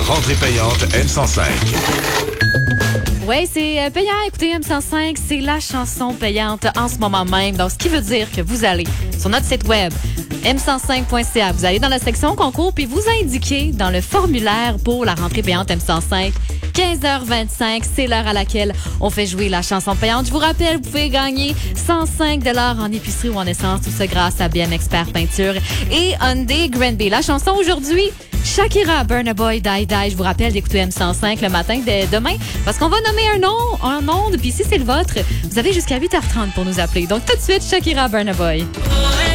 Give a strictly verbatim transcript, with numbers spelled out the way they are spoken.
Rentrée payante M cent cinq. Oui, c'est euh, payant. Écoutez, M cent cinq, c'est la chanson payante en ce moment même. Donc, ce qui veut dire que vous allez sur notre site web m cent cinq point c a. Vous allez dans la section concours puis vous indiquez dans le formulaire pour la rentrée payante M cent cinq. quinze heures vingt-cinq, c'est l'heure à laquelle on fait jouer la chanson payante. Je vous rappelle, vous pouvez gagner cent cinq dollars en épicerie ou en essence, tout ça grâce à B M Expert Peinture et Hyundai Grand Bay. La chanson aujourd'hui, Shakira, Burna Boy, Die Die. Je vous rappelle d'écouter M cent cinq le matin de demain parce qu'on va nommer un nom, un onde, puis si c'est le vôtre, vous avez jusqu'à huit heures trente pour nous appeler. Donc tout de suite, Shakira, Burna Boy.